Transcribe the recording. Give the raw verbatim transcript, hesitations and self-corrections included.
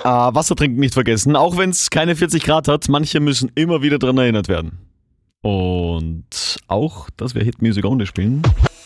Ah, Wasser trinken nicht vergessen, auch wenn es keine vierzig Grad hat. Manche müssen immer wieder daran erinnert werden. Und auch, dass wir Hit Music Only spielen.